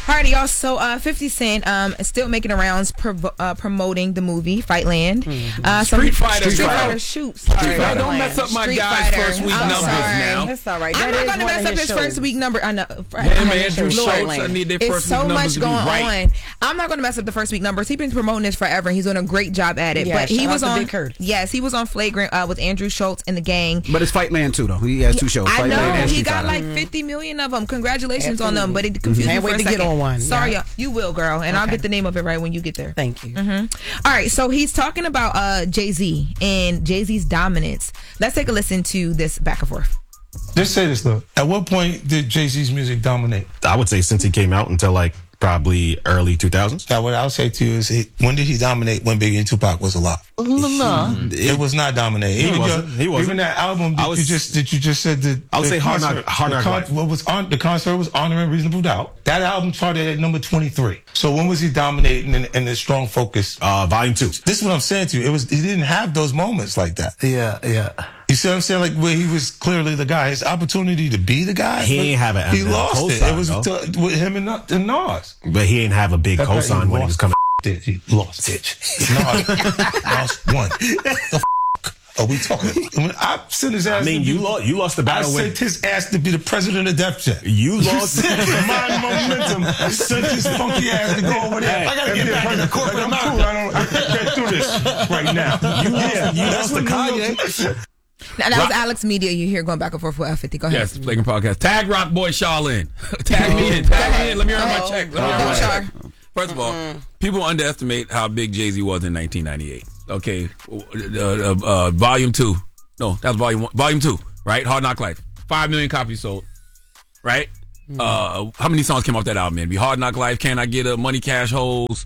Alrighty, y'all. So, 50 Cent is still making the rounds promoting the movie Fightland. Street Fighter. Shoot. Sorry. Don't mess up my guy's first week numbers now. That's all right. I'm not going to mess up his first week number. I know. Him, Andrew Schultz, I need their first week numbers to be right. It's so much going on. I'm not going to mess up the first week numbers. He's been promoting this forever, and he's doing a great job at it. Yeah, but he was on. Big Curtis. Yes, he was on Flagrant with Andrew Schultz and the gang. But it's Fightland too, though. He has two shows. I know. And He Street got Fighter. like 50 million of them. Congratulations on them. But it confused me Can't for wait a to second. get on one. Sorry, Yeah. you will, girl, and I'll get the name of it right when you get there. Thank you. All right, so he's talking about Jay-Z and Jay-Z's dominance. Let's take a listen to this back and forth. Just say this though. At what point did Jay-Z's music dominate? I would say since he came out until like probably early 2000s. Now, what I'll say to you is, when did he dominate? When Biggie and Tupac was alive? It was not dominating. He wasn't. Even that album that you just said that. I would say Hard Knock Life. What was on the concert was Honoring Reasonable Doubt. That album charted at number 23. So when was he dominating in the strong focus? Volume 2. This is what I'm saying to you. He didn't have those moments like that. Yeah. You see what I'm saying? Like where he was clearly the guy. His opportunity to be the guy. He ain't have He lost it. It was though. with him and Nas. But he ain't have a big cosign when he was coming. He lost it. Nas lost one. The are we talking? I sent his ass. I mean, you lost the battle. I sent his ass to be the president of Def Jam. You lost my momentum. I sent his funky ass to go over there. I gotta get back in the corporate America. I can't do this right now. You lost the Kanye. Now, that was Alex Media. You hear going back and forth with F50. Go ahead. Yes, Flagrant Podcast. Tag Rock Boy Charlene. Tag me in. Let me earn my check. First of all, people underestimate how big Jay-Z was in 1998. Okay, volume 2. No, that was volume 1. Volume 2, right? Hard Knock Life. 5 million copies sold, right? How many songs came off that album, man? Be Hard Knock Life, Can I Get a Money Cash Holes?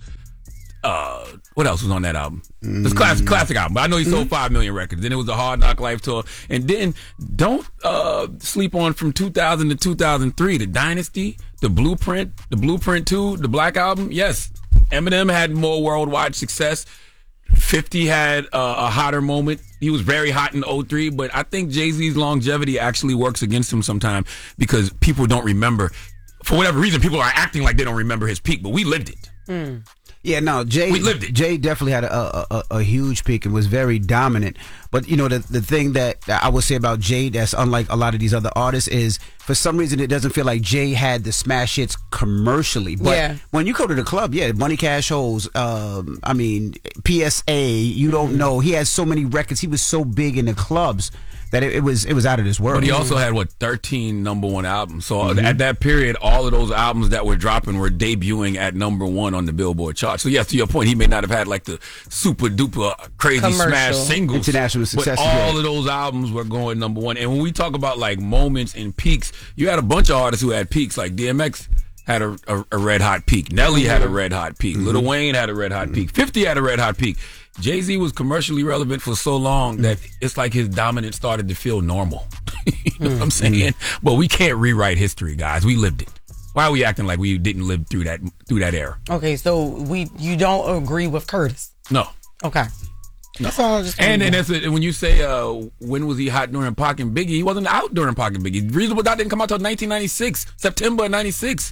What else was on that album? It's classic album. But I know he sold 5 million records. Then it was the Hard Knock Life tour. And then don't sleep on from 2000 to 2003, the Dynasty, the Blueprint 2, the Black Album. Yes, Eminem had more worldwide success. 50 had a hotter moment. He was very hot in 03, but I think Jay-Z's longevity actually works against him sometimes because people don't remember. For whatever reason, people are acting like they don't remember his peak, but we lived it. Yeah, no, Jay. We lived it. Jay definitely had a huge peak and was very dominant. But you know, the thing that I would say about Jay that's unlike a lot of these other artists is for some reason it doesn't feel like Jay had the smash hits commercially. But when you go to the club, Money Cash Holes, I mean PSA, you don't know. He had so many records. He was so big in the clubs that it was out of this world. But he also had 13 number one albums. So at that period, all of those albums that were dropping were debuting at number one on the Billboard chart. So yes, to your point, he may not have had like the super duper crazy smash singles, international success, but all of those albums were going number one. And when we talk about like moments and peaks, you had a bunch of artists who had peaks. Like DMX had a red hot peak. Nelly had a red hot peak. Lil Wayne had a red hot peak. 50 had a red hot peak. Jay-Z was commercially relevant for so long that it's like his dominance started to feel normal. You know what I'm saying? But we can't rewrite history, guys. We lived it. Why are we acting like we didn't live through that era? Okay, so you don't agree with Curtis? No. Okay. No. And when you say when was he hot during Pac and Biggie, he wasn't out during Pac and Biggie. Reasonable Doubt didn't come out till 1996, September of 96.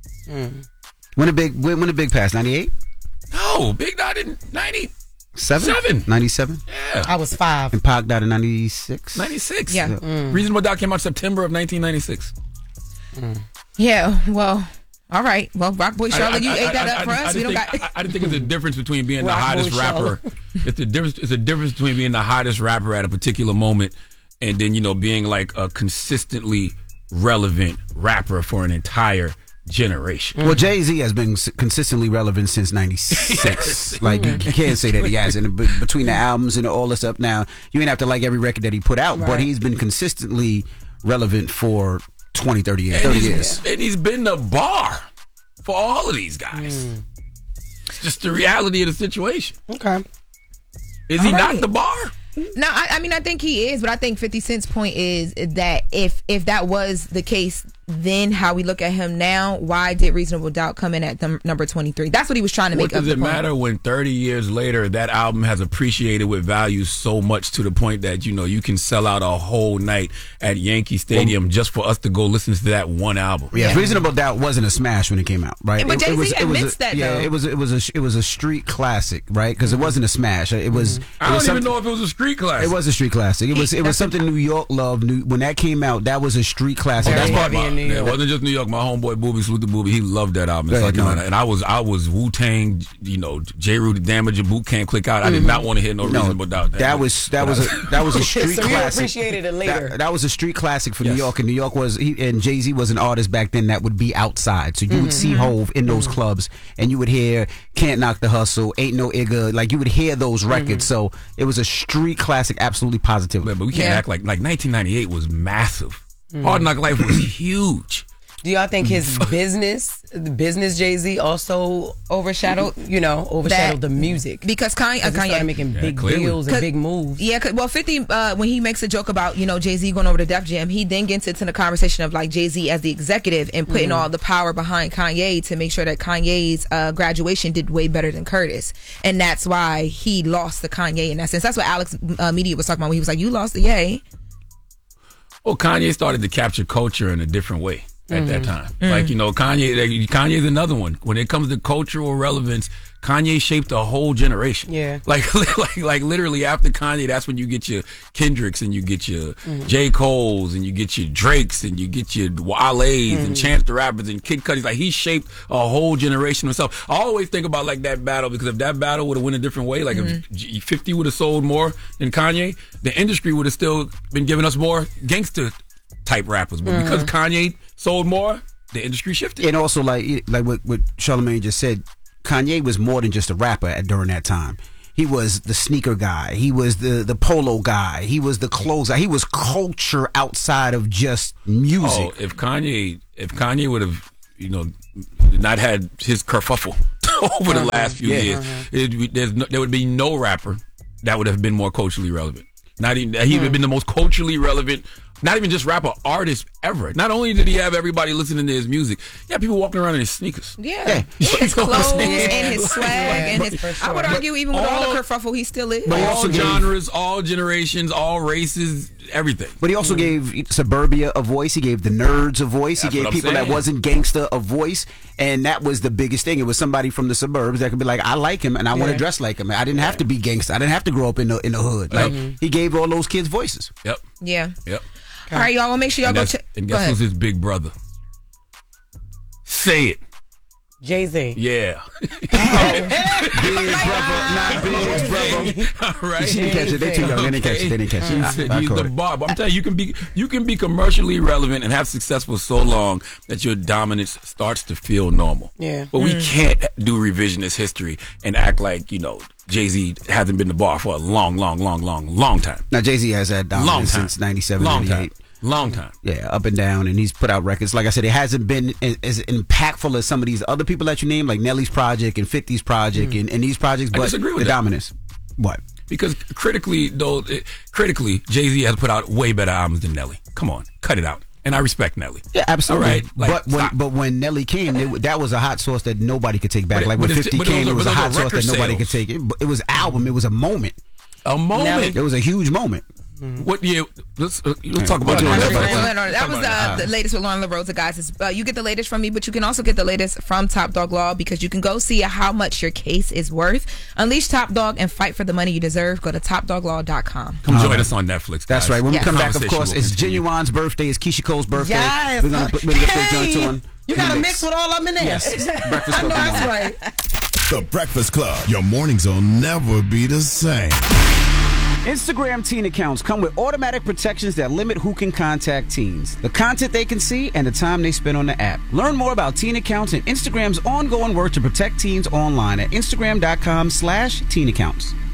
When did Big pass? 98? No, Big died in 90. 97? Yeah. I was 5. And Pac died in 96? 96. Yeah. Reasonable Doubt came out September of 1996. Yeah, well, all right. Well, Rock Boy Charlotte, you ate that up for us. I didn't think it's a difference between being the Rock hottest Boy rapper. It's a difference between being the hottest rapper at a particular moment and then, being like a consistently relevant rapper for an entire generation. Well, Jay-Z has been consistently relevant since 96. Like, you can't say that he hasn't. Between the albums and all this stuff now, you ain't have to like every record that he put out, but he's been consistently relevant for 20, 30 years. And he's been the bar for all of these guys. It's just the reality of the situation. Okay. Is he not the bar? No, I mean, I think he is, but I think 50 Cent's point is that if that was the case, then how we look at him now, why did Reasonable Doubt come in at number 23? That's what he was trying to make. What does it matter when 30 years later that album has appreciated with value so much to the point that, you know, you can sell out a whole night at Yankee Stadium just for us to go listen to that one album? Yeah, Reasonable Doubt wasn't a smash when it came out, right? But Jay-Z admits that, yeah, though. it was a street classic, right? Because it wasn't a smash. It was. I don't even know if it was a street classic. It was a street classic. It was something New York loved. When that came out, that was a street classic. That's part heavy in New York. It wasn't just New York. My homeboy Booby, Salute the Booby, he loved that album. And I was Wu-Tang, you know, J. Rue the Damager, Boot Camp, Click Out. I did not want to hear no Reasonable Doubt. That was a street So you classic. appreciated it later. That was a street classic for New York, and New York and Jay-Z was an artist back then that would be outside. So you would see Hove in those clubs, and you would hear Can't Knock the Hustle, Ain't No Igga, like you would hear those records. So it was a street classic, absolutely positively. But we can't act like 1998 was massive. Hard Knock Life was huge. Do y'all think his business Jay-Z also overshadowed the music? Because Kanye started making big deals and big moves. Yeah, well, 50, when he makes a joke about, you know, Jay-Z going over to Def Jam, he then gets into the conversation of like Jay-Z as the executive and putting all the power behind Kanye to make sure that Kanye's graduation did way better than Curtis. And that's why he lost to Kanye in that sense. That's what Alex Media was talking about when he was like, you lost to Ye. Well, Kanye started to capture culture in a different way at that time. Like, you know, Kanye's another one. When it comes to cultural relevance, Kanye shaped a whole generation. Yeah. Like literally after Kanye, that's when you get your Kendricks and you get your J. Cole's and you get your Drakes and you get your Wale's and Chance the Rappers and Kid Cudi's. Like, he shaped a whole generation himself. I always think about like that battle, because if that battle would have went a different way, like if 50 would have sold more than Kanye, the industry would have still been giving us more gangster type rappers. But because Kanye sold more, the industry shifted. And also, like what Charlamagne just said, Kanye was more than just a rapper during that time. He was the sneaker guy. He was the polo guy. He was the clothes guy. He was culture outside of just music. Oh, if Kanye would have, you know, not had his kerfuffle over the last few years, there would be no rapper that would have been more culturally relevant. Not even he would have been the most culturally relevant. Not even just rapper, artist ever. Not only did he have everybody listening to his music, he had people walking around in his sneakers. Yeah. His clothes and his swag and his. Sure. I would argue even with all the kerfuffle, he still is. But all genres, all generations, all races, everything. But he also gave suburbia a voice. He gave the nerds a voice. That's he gave people that wasn't gangster a voice, and that was the biggest thing. It was somebody from the suburbs that could be like, I like him and I want to dress like him. I didn't have to be gangster. I didn't have to grow up in the hood. Like he gave all those kids voices. Yep. Yeah. Yep. All right, y'all. We'll make sure y'all go check. And guess who's his big brother? Say it. Jay-Z. Yeah. Big brother, not big brother. All right. She didn't catch it. They too young. They didn't catch it. They didn't catch it. He's the Bob. I'm telling you, you can be commercially relevant and have success for so long that your dominance starts to feel normal. Yeah. But we can't do revisionist history and act like, you know, Jay-Z hasn't been the bar for a long time. Now, Jay-Z has had dominance since 97, 98. Long time. Yeah, up and down, and he's put out records. Like I said, it hasn't been as impactful as some of these other people that you named, like Nelly's project and 50's project and these projects, but I disagree with the that. dominance. What? Because critically, Jay-Z has put out way better albums than Nelly. Come on, cut it out. And I respect Nelly. Yeah, absolutely. All right? But when Nelly came, that was a hot sauce that nobody could take back. Like when 50 came, it was a hot sauce that nobody could take. It was album. It was a moment. A moment. It was a huge moment. What year? Let's talk about that was the latest with Lauren LaRosa, guys. You get the latest from me, but you can also get the latest from Top Dog Law, because you can go see how much your case is worth. Unleash Top Dog and fight for the money you deserve. Go to topdoglaw.com. Come join us on Netflix, guys. That's right. When we come back, of course, it's Genuine's birthday. It's Keisha Cole's birthday. Yes. We're going to put the joint to him. You got to mix with all of them in there. Yes. Breakfast I know Club. that's right. The Breakfast Club. Your mornings will never be the same. Instagram teen accounts come with automatic protections that limit who can contact teens, the content they can see, and the time they spend on the app. Learn more about teen accounts and Instagram's ongoing work to protect teens online at Instagram.com/teen accounts.